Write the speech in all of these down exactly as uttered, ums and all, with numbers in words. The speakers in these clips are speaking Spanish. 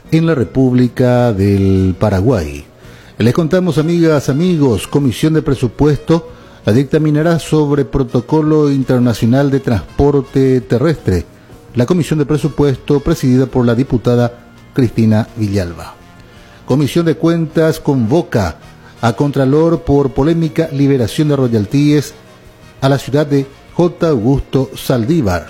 en la República del Paraguay. Les contamos, amigas, amigos, Comisión de Presupuesto dictaminará sobre Protocolo Internacional de Transporte Terrestre. La Comisión de Presupuesto, presidida por la diputada Cristina Villalba. Comisión de Cuentas convoca a Contralor por polémica liberación de royalties a la ciudad de J. Augusto Saldívar.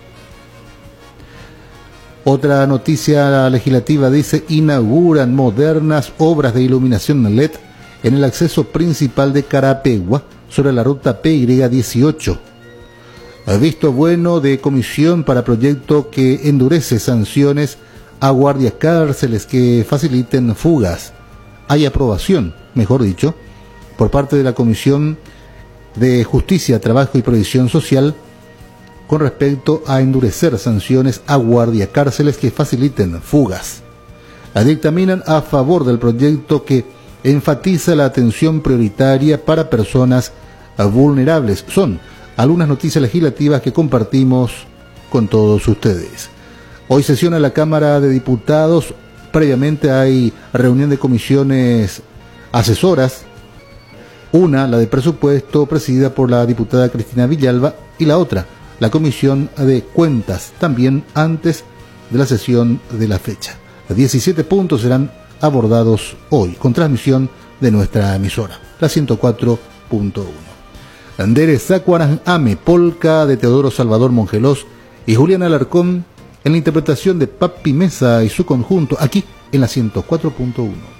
Otra noticia legislativa dice: inauguran modernas obras de iluminación L E D en el acceso principal de Carapegua sobre la ruta P Y dieciocho. Visto bueno de comisión para proyecto que endurece sanciones a guardias cárceles que faciliten fugas. Hay aprobación, mejor dicho, por parte de la Comisión de Justicia, Trabajo y Previsión Social con respecto a endurecer sanciones a guardias cárceles que faciliten fugas. Dictaminan a favor del proyecto que enfatiza la atención prioritaria para personas vulnerables. Son algunas noticias legislativas que compartimos con todos ustedes. Hoy sesiona la Cámara de Diputados. Previamente hay reunión de comisiones asesoras. Una, la de presupuesto, presidida por la diputada Cristina Villalba, y la otra, la Comisión de Cuentas, también antes de la sesión de la fecha. diecisiete puntos serán abordados hoy, con transmisión de nuestra emisora, la ciento cuatro punto uno. Andere Zacuaran Ame, polca de Teodoro Salvador Mongelós y Julián Alarcón, en la interpretación de Papi Mesa y su conjunto, aquí en la ciento cuatro punto uno.